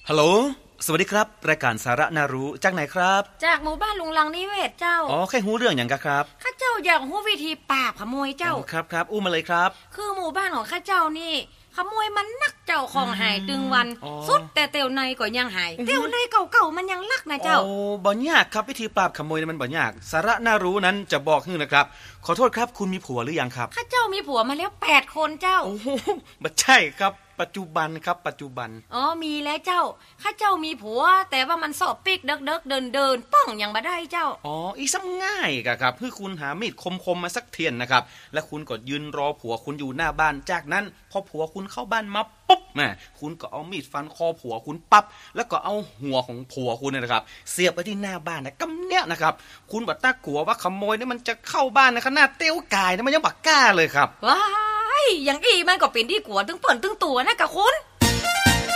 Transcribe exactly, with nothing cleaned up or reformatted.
ฮัลโหลสวัสดีครับรายการสาระน่ารู้จากไหนครับจากหมู่บ้านลุงลังนิเวศเจ้าอ๋อแค่หูเรื่องอย่างกะครับข้าเจ้าอยากรู้วิธีปราบขโมยเจ้าครับครับอู้มาเลยครับคือหมู่บ้านของข้าเจ้านี่ขโมยมันนักเจ้าของหายตึงวันสุดแต่เตียวในก็ยังหายเตียวในเก่าๆมันยังลักนะเจ้าโอ้บ่ยากครับวิธีปราบขโมยมันบ่ยากสาระน่ารู้นั้นจะบอกให้นะครับขอโทษครับคุณมีผัวหรือยังครับข้าเจ้ามีผัวมาแล้วแปดคนเจ้าโอ้บ่ใช่ครับปัจจุบันครับปัจจุบันอ๋อมีแล้วเจ้าข้าเจ้ามีผัวแต่ว่ามันสอบปิกเด็กๆเดินๆป้องยังบ่ได้เจ้าอ๋ออีซ้ำง่ายกะครับคือคุณหามีดคมๆมาสักเทียนนะครับและคุณก็ยืนรอผัวคุณอยู่หน้าบ้านจากนั้นพอผัวคุณเข้าบ้านมาปุ๊บแม่คุณก็เอามีดฟันคอผัวคุณปั๊บแล้วก็เอาหัวของผัวคุณเนี่ยนะครับเสียบไปที่หน้าบ้านนะกำเนี้ยนะครับคุณบ่ตักกลัวว่าขโมยเนี่ยมันจะเข้าบ้านในขนาดเตี้ยวกายนะมันยังบักกล้าเลยครับว้ายอย่างอีมันก็เป็นที่กลัวตึงเปิ่นตึงตัวนะกะคุณ